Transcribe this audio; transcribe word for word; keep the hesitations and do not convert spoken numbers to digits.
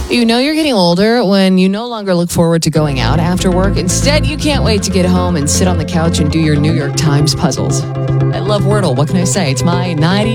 You know you're getting older when you no longer look forward to going out after work. Instead, you can't wait to get home and sit on the couch and do your New York Times puzzles. I love Wordle. What can I say? It's my ninety